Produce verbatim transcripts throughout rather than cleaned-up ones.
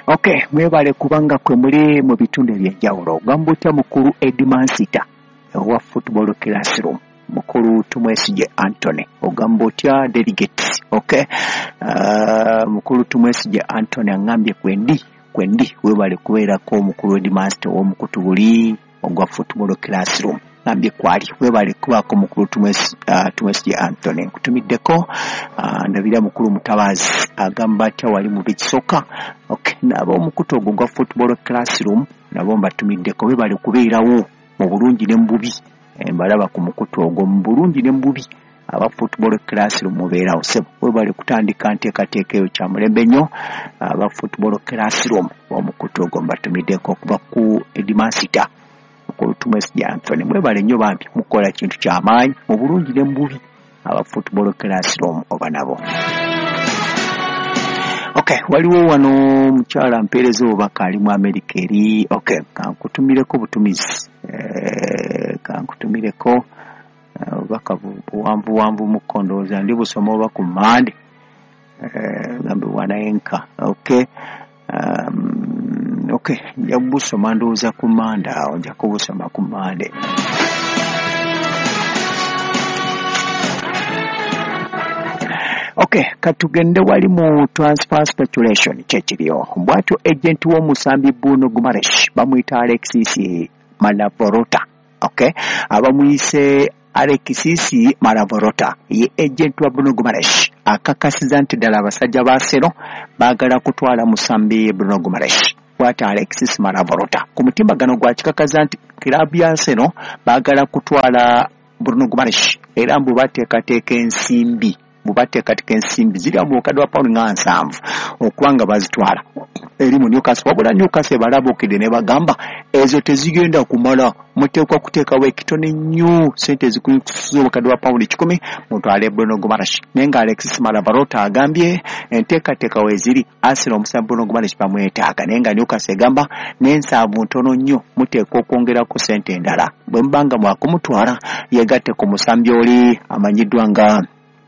Okay, mwebale kubanga kwe muli mu bitundu eby'enjawulo. Gambutya mukulu Edmansita wa Football Classroom. Mukulu Tumwesige Anthony ogambutya delegates. Okay, uh, mukulu Tumwesige Anthony angambye kwendi kwendi webale kubeera ko mukulu Edmansita w'omukutubuli ogwa Football Classroom. Ngambye kwali webale kubako mukulu Tumwesi uh, Tumwesige Anthony kutumiddeko uh, ndabira mukulu Mutabazi agamba atya wali mu bisoka. Okay, nabo omukutu ogwo gwa Football Classroom nabo mbatumiddeko webale kubeerawo mu bulungi ne mbubi. Mbalaba ku mukutu ogwo mu bulungi ne mbubi aba Football Classroom mubeerawo sebo webale kutandika nteekateeka eyo kya mulembe nnyo aba Football Classroom omukutu ogwo mbatumiddeko kuba ku Edmansita mukulu Tumwesige Anthony mwebale nnyo bambi mukola kintu ky'amaanyi mu bulungi ne mbubi aba Football Classroom oba nabo. Okay, waliwo wano mukyala mpeereza obubaka ali mu America eri. Okay, kankutumireko butumizi eh kankutumireko obubaka buwanvu wanvu mukondooza ndi busoma oba ku Mande eh ngambe wanaenka. Okay, um, okay nja busoma ndooza ku Mande awo nja kubusoma ku Mande. Okay, katugende wali mu transfer speculation chechiriyo. Bwatyo agent wo musambi Bruno Guimaraes bamuyita Alexis Malavorota. Okay, abamuyise Alexis Malavorota ye agent wa Bruno Guimaraes akakasiza nti ddala abasajja ba Arsenal baagala kutwala musambi Bruno Guimaraes. Bwata Alexis Malavorota ku mutimbagano gwa kikakaza nti club ya Arsenal baagala kutwala Bruno Guimaraes era mbu bateekateeka ensimbi mubate katika ensimbi ziri mu bukadde wa pound nga nsanvu okwanga bazitwala eri mu Newcastle. Wabula Newcastle balabukide ne bagamba ezo tezigenda kumala muteekwa kuteekawo ekitone nnyo sente ezikunyukuza obukadde wa pound kikumi mutwale Bruno Guimaraes. Nenga Alexis Malavorota agambye enteekateeka weziri Arsenal omusambi Bruno Guimaraes bamwetaaga nenga Newcastle egamba n'ensanvu ntono nnyo muteekwa okwongerako sente endala bwe mbanga mwakumutwala yegatte ku musambi oli amanyiddwa nga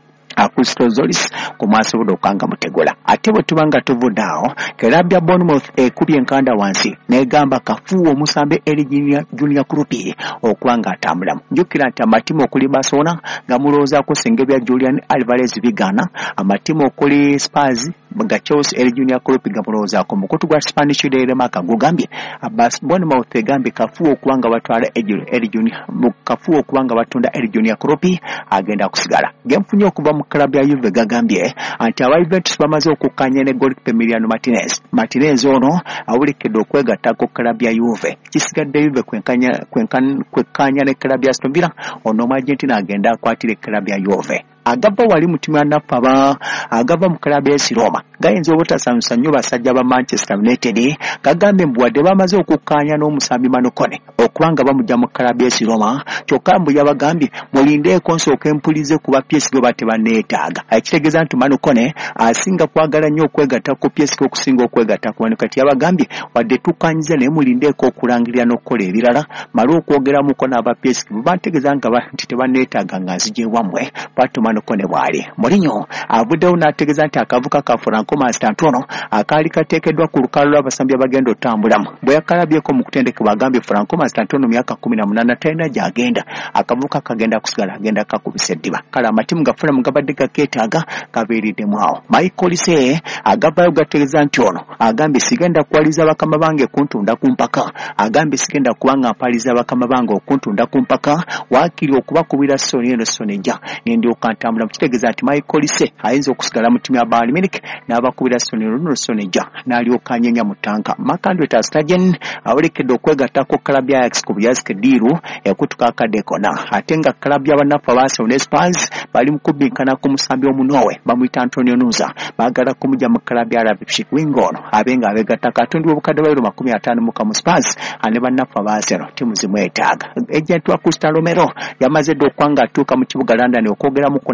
Akusto Zolis kumaaso budokanga mutegola. Ate bwe tubanga tuvudaawo kelabya Bournemouth ekubye enkanda wansi negamba kafuuwo omusambe eri Junior Krupi okwanga atambulamu. Njukira nti amatimu okuli Barcelona gamuloozaako sengebya Julian Alvarez bigana, amatimu okuli Spurs nga Chelsea eri Junior Krupi gamuloozaako. Mukutu gwa Spanish Daily Mail gugambye Abbas Bournemouth egambye kafuuwo okwanga batwala eri Junior kafuuwo okwanga batunda eri Junior Krupi agenda kusigala. Gemfunye okuva mu klabu ya Juve gagambye anti aba Juventus bamaze okukkaanya ne goalkeeper Emiliano Martinez. Martinez ono awulikedde okwegattako klabu ya Juve. Kisigadde Juve kwenkanya kwekkaanya ne klabu ya Aston Villa ono mu Argentina agenda akwatire klabu ya Juve. Agava wali mutima naffa ba agava mu klabu ya Roma gayinza obutasanyusa nnyo basajja ba Manchester United gagambye mbuwadde bamaze okukkaanya n'omusambi Manukone okubanga bamujja mu klabu ya Roma kyokka mbu yabagambye mulindeeko nsooka empulize kuba P S G bate baneetaaga. Ekitegeeza nti Manukone asinga kwagala nnyo okwegatta ku P S G okusinga okwegatta ku wano kati yabagambye wadde tukkaanyiza naye mulindeeko okulangirira n'okukola ebirala mala okwogeramuko n'aba P S G bantegeeza nga nti tebaneetaaga nga nzije wammwe batuma Manukone bwali. Mourinho avuddewo n'ategeeza nti akavuka ka Franco Mastantuono akaali kateekeddwa ku lukalala lw'abasambi abagenda otambulamu. Bwe yakalabyeko mu kutendekebwa agambye Franco Mastantuono myaka kumi na munaana talina gy'agenda, akavuka kagenda kusigala agenda kakubisa eddiba. Kale amatimu gafuna mu gabadde gakeetaaga gabeeriddemu awo. Michael Olise agavayo gategeeza nti ono agambye sigenda kuwaliza bakama bange kuntunda ku mpaka, agambye sigenda kubanga mpaliza bakama bange okuntunda ku mpaka waakiri okubakubira Sony eno Sonejja n'endyoka ntambula. Kitegeeza nti Michael Olise ayinza okusigala mu ttimu ya Bayern Munich n'abakubira Sony eno Sonejja n'alyoka anyenya mu ttanka. Makandwe Tastagen awulikedde okwegattako klabu ya Ajax ku buyazike diiru ekutuka akadekona ate nga klabu y'abannafu Arsenal ne Spurs bali mu kubinkana ku musambi omunowe bamuyita Antonio Nusa baagala kumujja mu klabu ya Leipzig. Wingono abenga abegatta katonda obukadde bwa makumi ataano mu kamu Spurs ane bannafu Arsenal timu zimwetaaga. Agent wa Costa Romero yamaze dde okwanga atuuka mu kibuga London okwogeramu ku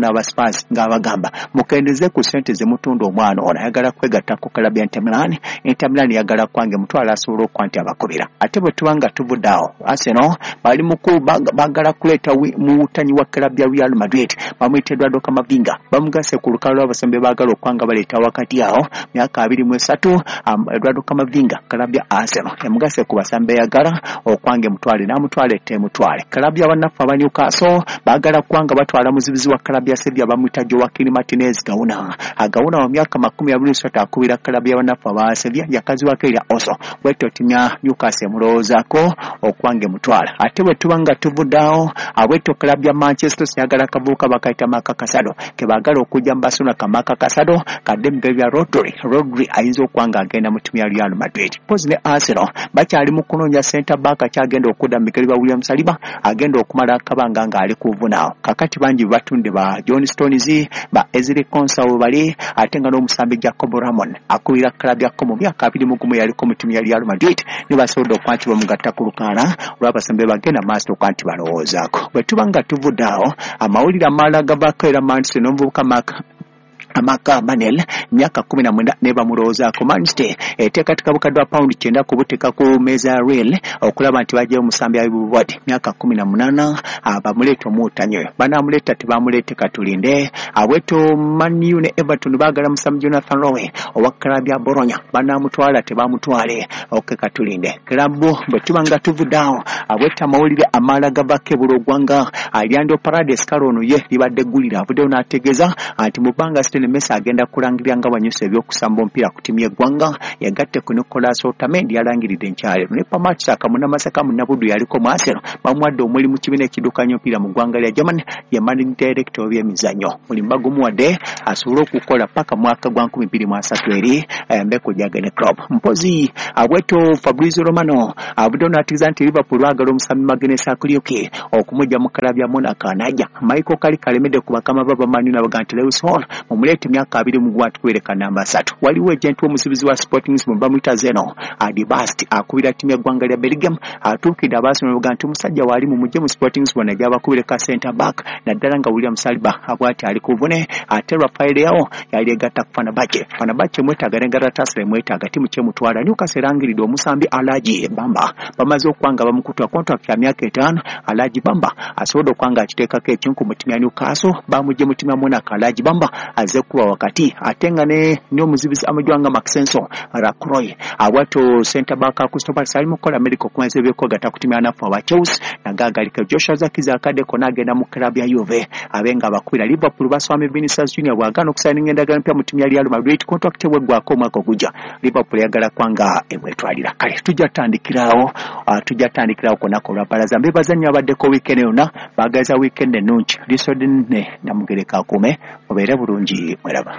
n'aba Spurs ng'abagamba mukendeze ku ssente ze mutunda omwana ono ayagala kwegatta ku kalabu ya Inter Milan. Inter Milan yagala kwange mutwala asobola okuba nti abakubira ate bwe tuba nga tuvudde awo Arsenal bali mu bagala kuleeta muwutanyi wa kalabu ya Real Madrid bamuyita Eduardo Camavinga bamugase ku lukalu lw'abasembe baagala okwanga baleeta wakati awo myaka abiri mu esatu. um, Eduardo Camavinga kalabu ya Arsenal yamugase ku basambe yagala okwange mutwale n'amutwala ette mutwale. Kalabu ya bannaffe aba Newcastle baagala kwanga batwala muzibizi wa kalabu ya Sevilla bamuyita Joaquin Martinez Gauna. Agauna wa myaka makumi abiri n'esatu akubira kalabu ya bannaffe aba Sevilla yakaziwako erya Oso bwetyo timya Newcastle mulowoozaako okwange mutwala. Ate bwe tuba nga tuvuddeawo abwetyo kalabu ya Manchester City yagala kabuuka bakayita Maka Kasado ke baagala okujja mu Barcelona ka Maka Kasado kadde mu bigere bya Rodri. Rodri ayinza okwanga agenda mu ttiimu ya Real Madrid. Pozi ne Arsenal bakyali mu kunoonya center back akyagenda okudda mu bigere bya William Saliba agenda okumala akabanga ng'ali kuvunaawo. Kakati bangi batunde ba John Stones ba Ezri Konsa bali ate nga n'omusambi Jacob Ramon akubira kalabu ya Como myaka abiri mu gumu yaliko mu ttiimu ya Real Madrid ne basobola okuba nti bamugatta ku lukaala olw'abasembe bagenda maaso okuba nti balowoozaako. Bwe tuba nga tuvuddeawo amawulire amalala gavaako era Manchester n'omuvubuka Mark Amaka Manel myaka kumi na mwenda ne bamulowoozaako. Manchester eteekateeka bukadde wa paundi kyenda kubuteeka ku meeza ya Real okulaba nti bajja omusambi abibubwadi myaka kumi na munaana abamuleeta omuwutanyi oyo banaamuleeta tebamuleete katulinde. Abweto Man U ne Everton baagala musambi Jonathan Lowe owa kalabu ya Bologna banaamutwala tebamutwale oke katulinde. Kalabu bwe tuba nga tuvuddeawo abweta amawulire amalala gavaako ebulogwanga Aliando Paredes kale ono ye libadde ggulira avuddeyo n'ategeeza nti mu bbanga ne Messi agenda kulangirira nga banyusa ebyokusamba omupiira ku ttiimu y'eggwanga yagatte ku Nicolas Otamendi yalangiridde enkyalo ne Pamax akamuna masaka mu Nabudu yaliko mu Arsenal bamuwadde omuli mu kibiina ekiddukanya omupiira mu ggwanga lya Germany ye managing director w'emizannyo mulimu bagumuwadde asobole okukola paka mwaka gwa nkumi bbiri mu asatu eri Mbeko Jagene Club. Mpozi abweto Fabrizio Romano abudde n'atiza nti Liverpool baagala omusambi Magnus Akulioke okumujja mu kalabu ya Monaco anajja. Michael Carrick alemedde ku bakama baba Man U n'abaga nti Lewis Hall mumulete myaka abiri mu gwatu kwereka namba asatu. Waliwo ejenti w'omusibizi wa Sporting mu bamuyita Zeno Adibast akubira ttiimu y'eggwanga lya Belgium atuukidde Arsenal baga nti musajja wali mu mujje mu Sporting bona gyaba kubireka center back naddala nga William Saliba abwati ali kuvune ate Rafael Leao yali egatta ku Fenerbahce. Fenerbahce mwetaaga ne Galatasaray mwetaaga timu kye mutwala Newcastle erangiridde omusambi Alhaji Bamba bamaze okwanga bamukutwa contract ya myaka etaano. Alhaji Bamba asobodde okwanga akiteekako ekinku mu ttiimu ya Newcastle bamujje mu ttiimu ya Monaco. Alhaji Bamba aze kuba wakati atenga ne n'omuzibizi amujwanga Maxenso Lacroix abwato center back Cristobal Sali mukola medical kwanze ebyokwegata ku ttiimu ya Nafu aba Chelsea nagagalika Joshua Zakiza akadde kona agenda mu klabu ya Juve abenga abakwira Liverpool baswami Vinicius Junior bwagana okusayininga endagala mpya mu ttiimu ya Real Madrid contract bwegwako omwaka ogujja. Liverpool yagala kwanga emwetwalira kale tujja tandikirawo uh, tujja tandikirawo konako lwa balaza mbebazannya abaddeko weekend yonna bagaza weekend ennungi lisodine namugereka akume obeere bulungi mweraba.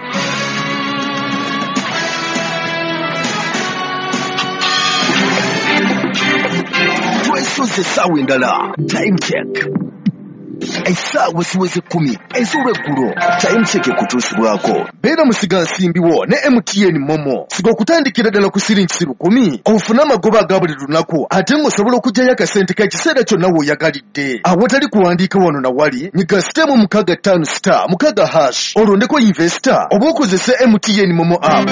Twesoze essaawa endala time check essaawa siweze kumi ez'olweggulo time check ekutuusibwako. Beera musigansimbiwo ne M T N Momo siga okutandikira ddala ku siringi lukumi ofune amagoba aga buli lunaku ate ng'osobola okugyayo akasente k'ekiseera kyonna w'oyagalidde. Awatali kuwandiika wano na wali nyiga sitemu mukaaga ttaano star mukaaga hash olondeko investor oba okozesa M T N Momo app